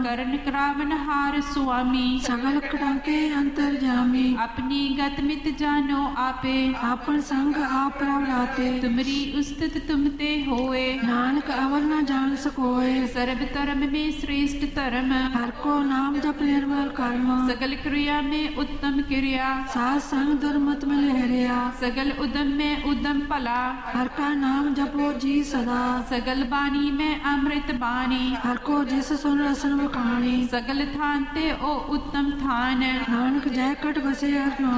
ਕਰਨ ਕਰਾਵਨ ਹਾਰ ਸੁਆਮੀ, ਸਗਲ ਕਟਾਕੇ ਅੰਤਰ ਜਾਮੀ। ਆਪਣੀ ਗਤ ਮਿਤ ਜਾਨੋ ਆਪੇ, ਆਪਨ ਸੰਗ आप प्रभ राते। तुमरी उस्तत तुम ते होए, नानक अवर न जान सकोए। सर्व धर्म में श्रेष्ठ धर्म, हर को नाम जप निर्मल कर्म। सगल क्रिया में उत्तम क्रिया, साथ संग दुर्मत में लहरिया। सगल उदम में उदम भला, हर का नाम जपो जी सदा। सगल बानी में अमृत बानी, हर को जिस सुन रसन बखानी। सगल थान ते ओ उत्तम थान, नानक जय कट बसे हर